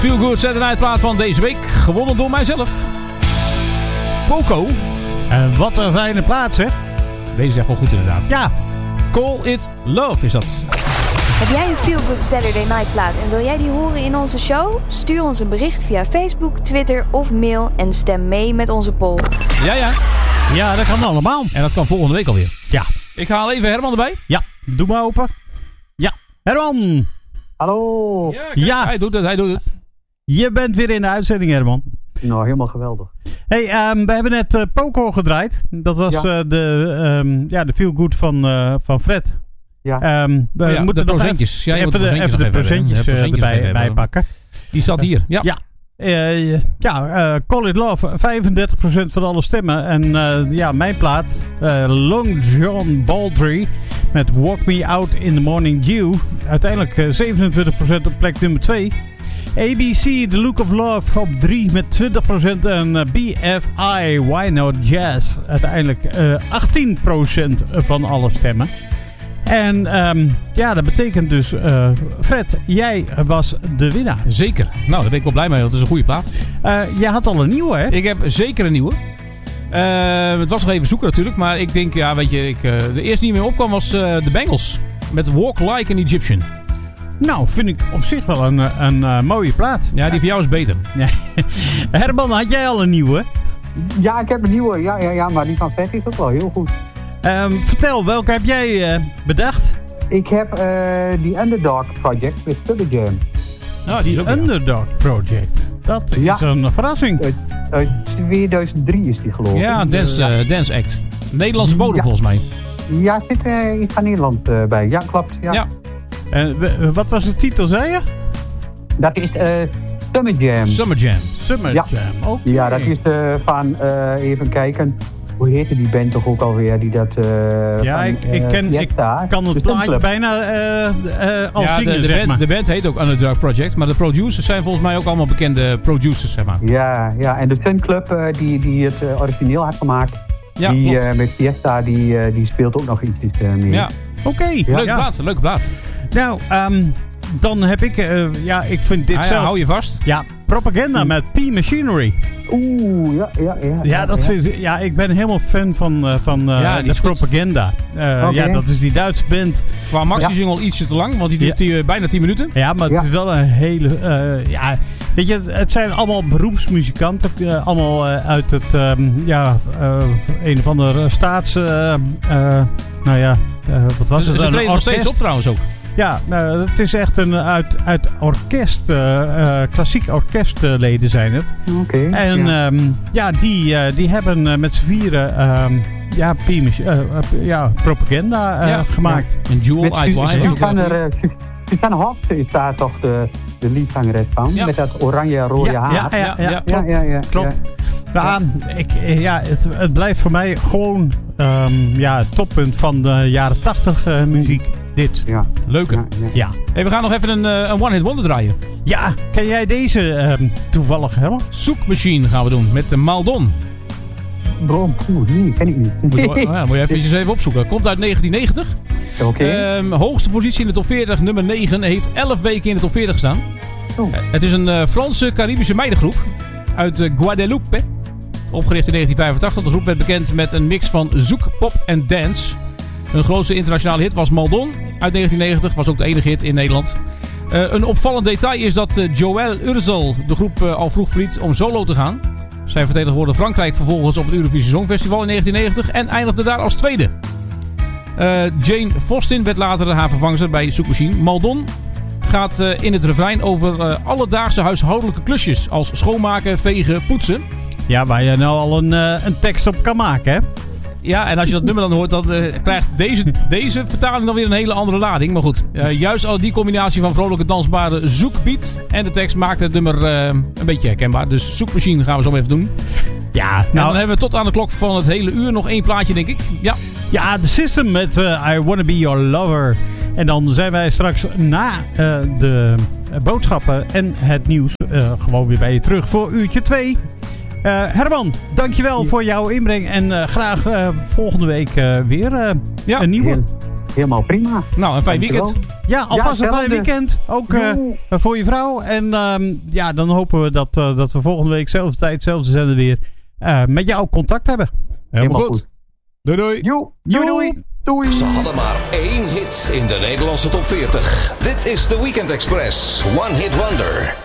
Feel Good Saturday Night plaat van deze week. Gewonnen door mijzelf. Poco. En wat een fijne plaat, zeg. Deze is echt wel goed inderdaad. Ja. Call It Love is dat. Heb jij een Feel Good Saturday Night plaat en wil jij die horen in onze show? Stuur ons een bericht via Facebook, Twitter of mail en stem mee met onze poll. Ja, dat kan allemaal. En dat kan volgende week alweer. Ja. Ik haal even Herman erbij. Ja, doe maar open. Ja, Herman. Hallo. Ja. Hij doet het. Je bent weer in de uitzending, Herman. Nou, helemaal geweldig. Hey, we hebben net Poco gedraaid. Dat was de Feel Good van Fred. Ja. We moeten de nog procentjes. even de procentjes erbij pakken. Die zat hier. Ja. Call It Love, 35% van alle stemmen. En mijn plaat, Long John Baldry met Walk Me Out in the Morning Dew. Uiteindelijk 27% op plek nummer 2. ABC, The Look of Love op 3 met 20%. En BFI, Why Not Jazz, uiteindelijk 18% van alle stemmen. En dat betekent dus, Fred, jij was de winnaar. Zeker. Nou, daar ben ik wel blij mee, want het is een goede plaat. Jij had al een nieuwe, hè? Ik heb zeker een nieuwe. Het was nog even zoeken natuurlijk, maar ik denk, de eerste die meer opkwam was de Bengals. Met Walk Like an Egyptian. Nou, vind ik op zich wel een mooie plaat. Ja, die van jou is beter. Herman, had jij al een nieuwe? Ja, ik heb een nieuwe. Ja, maar die van Vet is ook wel heel goed. Vertel, welke heb jij bedacht? Ik heb die Underdog Project met Stubby Jam. Nou, die Underdog Project. Dat is een verrassing. Uit 2003 is die, geloof ik. Ja, Dance Act. Nederlandse bodem volgens mij. Ja, er zit iets van Nederland bij. Ja, klopt. Ja. En wat was de titel, zei je? Dat is Summer Jam. Summer Jam. Jam, oké. Ja, dat is van, even kijken, hoe heette die band toch ook alweer? Die dat, ik kan het plaatje bijna al zingen, zeg maar. De band heet ook Underdog Project, maar de producers zijn volgens mij ook allemaal bekende producers, zeg maar. Ja, en de Sun Club die het origineel had gemaakt, met Fiesta, die speelt ook nog iets mee. Ja. Oké. Leuke plaat. Nou, dan heb ik, ik vind dit zelf... Hou je vast. Ja, Propaganda met P-Machinery. Oeh, ja. Ik ben helemaal fan van de Propaganda. Dat is die Duitse band. Qua maxi-single ietsje te lang, want die duurt bijna 10 minuten. Ja, maar het is wel een hele... weet je, het zijn allemaal beroepsmuzikanten. Allemaal uit het, een of andere wat was het? Ze treden nog steeds op trouwens ook. Ja, het is echt uit orkest, klassiek orkestleden zijn het. Oké. En die hebben met z'n vieren Propaganda gemaakt. En Jewel Eyed Wine was ook wel Suzanne Hoffs is daar toch de liedzangeres van, met dat oranje-rode haar. Ja, klopt. Het blijft voor mij gewoon het toppunt van de jaren 80 muziek. Dit. Ja. Leuke. Ja. Hey, we gaan nog even een one-hit wonder draaien. Ja, ken jij deze toevallig helemaal? Zoekmachine gaan we doen met de Maldon. Nee, ken ik niet. Moet je even opzoeken. Komt uit 1990. Oké. Hoogste positie in de top 40, nummer 9. Heeft 11 weken in de top 40 gestaan. Het is een Franse Caribische meidengroep uit Guadeloupe. Opgericht in 1985. De groep werd bekend met een mix van zoek, pop en dance. Hun grootste internationale hit was Maldon uit 1990. Was ook de enige hit in Nederland. Een opvallend detail is dat Joël Urzel de groep al vroeg verliet om solo te gaan. Zij vertegenwoordigde Frankrijk vervolgens op het Eurovisie Songfestival in 1990 en eindigde daar als tweede. Jane Fostin werd later haar vervangster bij Zoekmachine. Maldon gaat in het refrein over alledaagse huishoudelijke klusjes als schoonmaken, vegen, poetsen. Ja, waar je nou al een tekst op kan maken, hè? Ja, en als je dat nummer dan hoort, dan krijgt deze vertaling dan weer een hele andere lading. Maar goed, juist al die combinatie van vrolijke dansbare zoekbeat en de tekst maakt het nummer een beetje herkenbaar. Dus Zoekmachine gaan we zo even doen. Ja, nou, dan hebben we tot aan de klok van het hele uur nog 1 plaatje, denk ik. Ja, The System met I Wanna Be Your Lover. En dan zijn wij straks na de boodschappen en het nieuws gewoon weer bij je terug voor uurtje 2. Herman, dankjewel voor jouw inbreng. En graag volgende week weer een nieuwe. helemaal prima. Nou, een fijn weekend. Ja, alvast een fijn weekend. Ook voor je vrouw. En dan hopen we dat we volgende week, zelfde tijd, zelfde zender weer met jou contact hebben. Helemaal goed. Doei doei. Doei. Ze hadden maar 1 hit in de Nederlandse top 40. Dit is The Weekend Express. One Hit Wonder.